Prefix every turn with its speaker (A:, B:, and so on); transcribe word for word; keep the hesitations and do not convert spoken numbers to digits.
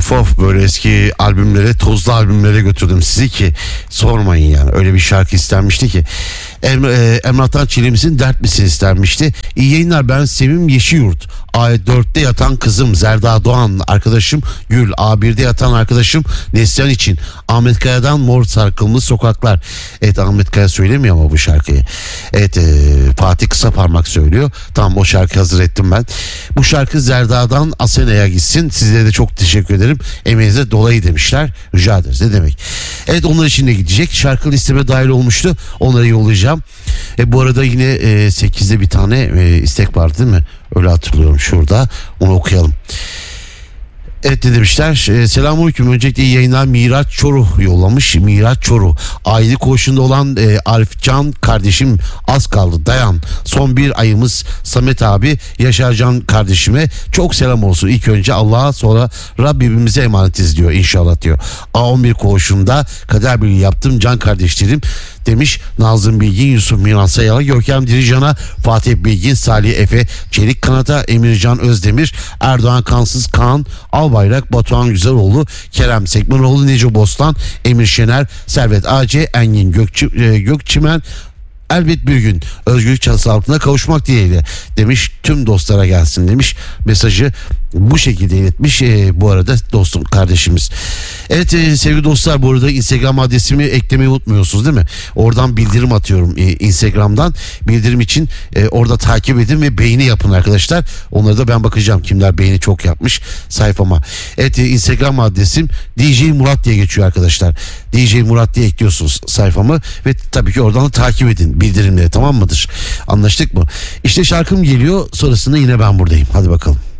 A: Of of, böyle eski albümlere, tozlu albümlere götürdüm sizi ki sormayın yani. Öyle bir şarkı istenmişti ki. Em, e, Emrah'tan Çilemizin Dert Misin istenmişti. İyi yayınlar, ben Sevim Yeşilyurt. A dörtte yatan kızım Zerda Doğan, arkadaşım Gül. A birde yatan arkadaşım Neslihan için. Ahmet Kaya'dan Mor Sarkılmış Sokaklar. Evet, Ahmet Kaya söylemiyor ama bu şarkıyı. Evet, e, Fatih Kısaparmak söylüyor. Tamam, o şarkı hazır ettim ben. Bu şarkı Zerda'dan Asena'ya gitsin. Sizlere de çok teşekkür ederim. Emeğinize dolayı demişler. Rica ederiz. Ne demek. Evet, onlar için de gidecek. Şarkı listeme dahil olmuştu. Onları yollayacağım. E, bu arada yine e, sekizde bir tane e, istek vardı değil mi? Öyle hatırlıyorum şurada. Onu okuyalım. Evet, ne demişler? E, Selamünaleyküm. Öncelikle iyi yayınlar. Miraç Çoruh yollamış. Miraç Çoruh. Aile koğuşunda olan e, Arif Can kardeşim, az kaldı dayan. Son bir ayımız Samet abi, Yaşar Can kardeşime çok selam olsun. İlk önce Allah'a, sonra Rabbimize emanetiz diyor inşallah diyor. A on bir koğuşunda kader birliği yaptım can kardeşlerim demiş. Nazım Bilgin, Yusuf Miran Sayal'a, Görkem Dirican'a, Fatih Bilgin, Salih Efe, Çelik Kanat'a, Emircan Özdemir, Erdoğan Kansız, Kaan Albayrak, Batuhan Güzeloğlu, Kerem Sekmenoğlu, Neco Bostan, Emir Şener, Servet Ağacı, Engin Gökçi, e, Gökçimen, elbet bir gün özgürlük çatısı altına kavuşmak dileğiyle demiş. Tüm dostlara gelsin demiş. Mesajı bu şekilde iletmiş e, bu arada dostum, kardeşimiz. Evet e, sevgili dostlar, bu arada Instagram adresimi eklemeyi unutmuyorsunuz değil mi? Oradan bildirim atıyorum e, Instagram'dan. Bildirim için e, orada takip edin ve beğeni yapın arkadaşlar. Onlara da ben bakacağım kimler beğeni çok yapmış sayfama. Evet e, Instagram adresim D J Murat diye geçiyor arkadaşlar. D J Murat diye ekliyorsunuz sayfamı ve tabii ki oradan da takip edin bildirimleri, tamam mıdır? Anlaştık mı? İşte şarkım geliyor, sonrasında yine ben buradayım. Hadi bakalım.